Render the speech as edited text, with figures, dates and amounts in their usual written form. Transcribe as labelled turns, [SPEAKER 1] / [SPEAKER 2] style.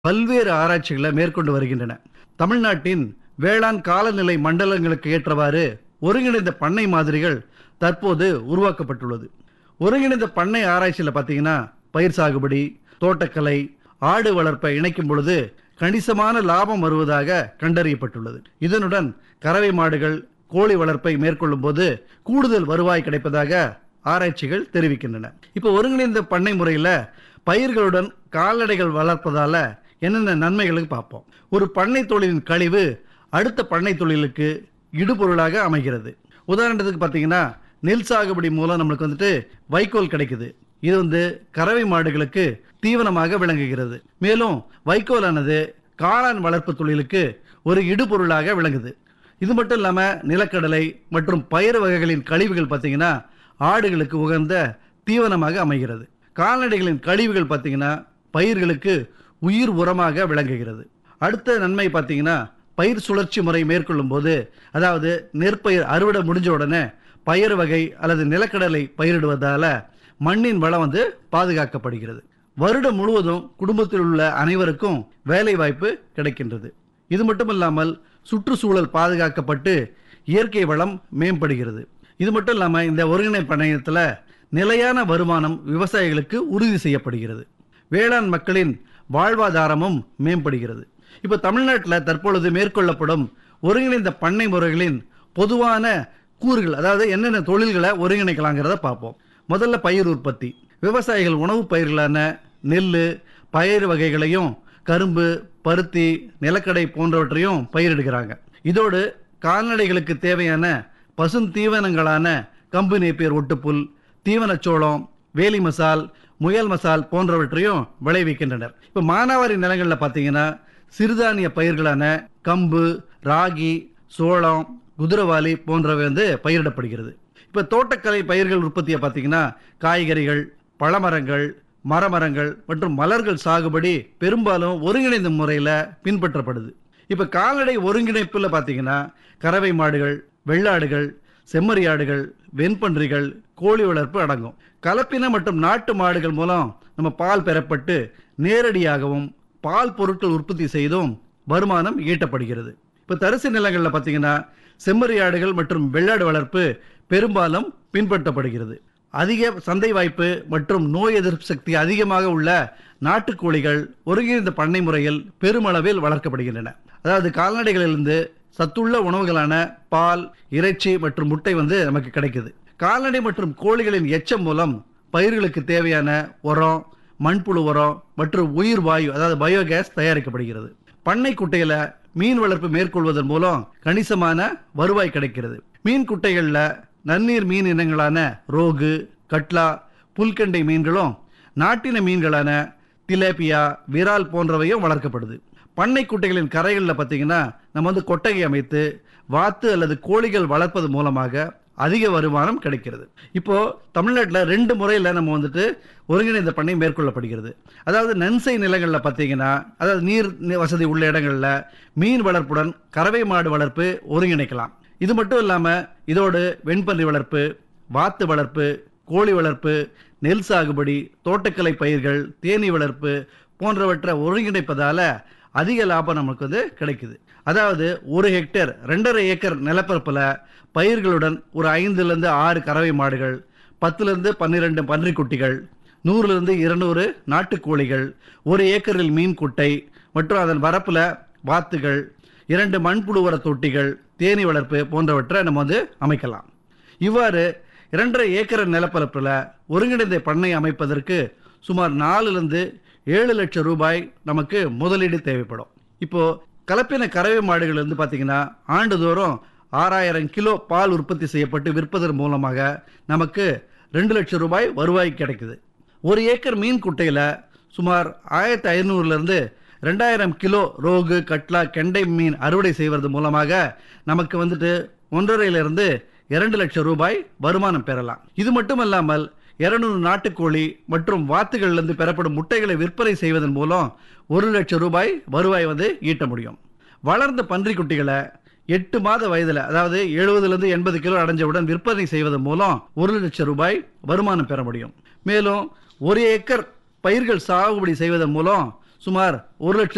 [SPEAKER 1] பல்வேறு ஆராய்ச்சிகளை மேற்கொண்டு வருகின்றன. தமிழ்நாட்டின் வேளாண் காலநிலை மண்டலங்களுக்கு ஏற்றவாறு ஒருங்கிணைந்த பண்ணை மாதிரிகள் தற்போது உருவாக்கப்பட்டுள்ளது. ஒருங்கிணைந்த பண்ணை ஆராய்ச்சியில் பார்த்தீங்கன்னா பயிர் சாகுபடி, தோட்டக்கலை, ஆடு வளர்ப்பை இணைக்கும் பொழுது கணிசமான லாபம் வருவதாக கண்டறியப்பட்டுள்ளது. இதனுடன் கறவை மாடுகள், கோழி வளர்ப்பை மேற்கொள்ளும் போது கூடுதல் வருவாய் கிடைப்பதாக ஆராய்ச்சிகள் தெரிவிக்கின்றன. இப்போ ஒருங்கிணைந்த பண்ணை முறையில் பயிர்களுடன் கால்நடைகள் வளர்ப்பதால என்னென்ன நன்மைகளுக்கு பார்ப்போம். ஒரு பண்ணை தொழிலின் கழிவு அடுத்த பண்ணை தொழிலுக்கு இடுபொருளாக அமைகிறது. உதாரணத்துக்கு பார்த்தீங்கன்னா நெல் சாகுபடி மூலம் நம்மளுக்கு வைக்கோல் கிடைக்குது. இது கறவை மாடுகளுக்கு தீவனமாக விளங்குகிறது. மேலும் வைக்கோலானது காளான் வளர்ப்பு தொழிலுக்கு ஒரு இடுபொருளாக விளங்குது. இது மட்டும் இல்லாமல் நிலக்கடலை மற்றும் பயிர் வகைகளின் கழிவுகள் பார்த்தீங்கன்னா ஆடுகளுக்கு உகந்த தீவனமாக அமைகிறது. கால்நடைகளின் கழிவுகள் பார்த்தீங்கன்னா பயிர்களுக்கு உயிர் உரமாக விளங்குகிறது. அடுத்த நன்மை பார்த்தீங்கன்னா பயிர் சுழற்சி முறை மேற்கொள்ளும் போது, அதாவது நெற்பயிர் அறுவடை முடிஞ்ச உடனே பயிர் வகை அல்லது நிலக்கடலை பயிரிடுவதால மண்ணின் வளம் பாதுகாக்கப்படுகிறது. வருடம் முழுவதும் குடும்பத்தில் உள்ள அனைவருக்கும் வேலை வாய்ப்பு கிடைக்கின்றது. இது மட்டுமில்லாமல் சுற்றுச்சூழல் பாதுகாக்கப்பட்டு இயற்கை வளம் மேம்படுகிறது. இது மட்டும் இல்லாமல் இந்த ஒருங்கிணை பண்ணையத்தில் நிலையான வருமானம் விவசாயிகளுக்கு உறுதி செய்யப்படுகிறது. வேளாண் மக்களின் வாழ்வாதாரமும் மேம்படுகிறது. இப்போ தமிழ்நாட்டில் தற்பொழுது மேற்கொள்ளப்படும் ஒருங்கிணைந்த பண்ணை முறைகளின் பொதுவான கூறுகள், அதாவது என்னென்ன தொழில்களை ஒருங்கிணைக்கலாங்கிறத பார்ப்போம். முதல்ல பயிர் உற்பத்தி. விவசாயிகள் உணவு பயிர்களான நெல், பயிர் வகைகளையும் கரும்பு, பருத்தி, நிலக்கடை போன்றவற்றையும் பயிரிடுகிறாங்க. இதோடு கால்நடைகளுக்கு தேவையான பசுந்தீவனங்களான கம்பு, நேப்பியர், ஒட்டுப்புல், தீவனச்சோளம், வேலி மசால், முயல் மசால் போன்றவற்றையும் விளைவிக்கின்றனர். இப்போ மானாவாரி நிலங்களில் பார்த்தீங்கன்னா சிறுதானிய பயிர்களான கம்பு, ராகி, சோளம், குதிரவாளி போன்றவை பயிரிடப்படுகிறது. இப்போ தோட்டக்கலை பயிர்கள் உற்பத்தியை பார்த்தீங்கன்னா காய்கறிகள், பழமரங்கள், மரமரங்கள் மற்றும் மலர்கள் சாகுபடி பெரும்பாலும் ஒருங்கிணைந்த முறையில் பின்பற்றப்படுது. இப்போ கால்நடை ஒருங்கிணைப்பில் பார்த்தீங்கன்னா கறவை மாடுகள், வெள்ளாடுகள், செம்மறியாடுகள், வெண்பன்றிகள், கோழி வளர்ப்பு அடங்கும். கலப்பின மற்றும் நாட்டு மாடுகள் மூலம் நம்ம பால் பெறப்பட்டு நேரடியாகவும் பால் பொருட்கள் உற்பத்தி செய்தும் வருமானம் ஈட்டப்படுகிறது. இப்போ தரிசு நிலங்களில் பார்த்தீங்கன்னா செம்மறியாடுகள் மற்றும் வெள்ளாடு வளர்ப்பு பெரும்பாலும் பின்பற்றப்படுகிறது. அதிக சந்தை வாய்ப்பு மற்றும் நோய் எதிர்ப்பு சக்தி அதிகமாக உள்ள நாட்டுக்கோழிகள் ஒருங்கிணைந்த பண்ணை முறையில் பெருமளவில் வளர்க்கப்படுகின்றன. அதாவது கால்நடைகளிலிருந்து சத்துள்ள உணவுகளான பால், இறைச்சி மற்றும் முட்டை நமக்கு கிடைக்குது. கால்நடை மற்றும் கோழிகளின் எச்சம் மூலம் பயிர்களுக்கு தேவையான உரம், மண்புழு உரம் மற்றும் உயிர் வாயு, அதாவது பயோகேஸ் தயாரிக்கப்படுகிறது. பண்ணை குட்டையில் மீன் வளர்ப்பு மேற்கொள்வதன் மூலம் கணிசமான வருவாய் கிடைக்கிறது. மீன் குட்டைகளில் நன்னீர் மீன் இனங்களான ரோகு, கட்லா, புல்கண்டை மீன்களும் நாட்டின மீன்களான திலேபியா, விரால் போன்றவையும் வளர்க்கப்படுது. பண்ணை குட்டைகளின் கரைகளில் பார்த்தீங்கன்னா நம்ம கொட்டகை அமைத்து வாத்து அல்லது கோழிகள் வளர்ப்பது மூலமாக அதிக வருமானம் கிடைக்கிறது. இப்போ தமிழ்நாட்டில் 2 முறையில் நம்ம ஒருங்கிணைந்த பண்ணை மேற்கொள்ளப்படுகிறது. அதாவது நன்சை நிலங்களில் பார்த்தீங்கன்னா, அதாவது நீர் வசதி உள்ள இடங்களில் மீன் வளர்ப்புடன் கறவை மாடு வளர்ப்பு ஒருங்கிணைக்கலாம். இது மட்டும் இல்லாமல் இதோடு வெண்பன்றி வளர்ப்பு, வாத்து வளர்ப்பு, கோழி வளர்ப்பு, நெல் சாகுபடி, தோட்டக்கலை பயிர்கள், தேனீ வளர்ப்பு போன்றவற்றை ஒருங்கிணைப்பதால அதிக லாபம் நமக்கு கிடைக்குது. அதாவது 1 ஹெக்டேர் 2.5 ஏக்கர் நிலப்பரப்பில் பயிர்களுடன் ஒரு 5லிருந்து 6 கறவை மாடுகள், 10லிருந்து 12 பன்றிக்குட்டிகள், 100லிருந்து 200 நாட்டுக்கோழிகள், 1 ஏக்கரில் மீன் குட்டை மற்றும் அதன் வரப்பில் வாத்துகள், 2 மண்புழு உர தொட்டிகள், தேனீ வளர்ப்பு போன்றவற்றை நம்ம அமைக்கலாம். இவ்வாறு 2.5 ஏக்கர் நிலப்பரப்பில் ஒருங்கிணைந்த பண்ணை அமைப்பதற்கு சுமார் 4லிருந்து 7 லட்சம் ரூபாய் நமக்கு முதலீடு தேவைப்படும். இப்போ கலப்பின கறவை மாடுகள் பார்த்தீங்கன்னா ஆண்டுதோறும் 6000 கிலோ பால் உற்பத்தி செய்யப்பட்டு விற்பதன் மூலமாக நமக்கு 2 லட்சம் ரூபாய் வருவாய் கிடைக்குது. 1 ஏக்கர் மீன் குட்டையில் சுமார் 1500லிருந்து 2000 கிலோ ரோகு, கட்லா, கெண்டை மீன் அறுவடை செய்வது மூலமாக நமக்கு 1.5லிருந்து 2 லட்சம் ரூபாய் வருமானம் பெறலாம். இது மட்டுமல்லாமல் 200 நாட்டுக்கோழி மற்றும் வாத்துகளிலிருந்து பெறப்படும் முட்டைகளை விற்பனை செய்வதன் மூலம் 1 லட்சம் ரூபாய் வருவாய் ஈட்ட முடியும். வளர்ந்த பன்றிக்குட்டிகளை 8 மாத வயதில், அதாவது 70லிருந்து 80 கிலோ அடைஞ்சவுடன் விற்பனை செய்வதன் மூலம் 1 லட்சம் ரூபாய் வருமானம் பெற முடியும். மேலும் 1 ஏக்கர் பயிர்கள் சாகுபடி செய்வதன் மூலம் சுமார் 1 லட்சம்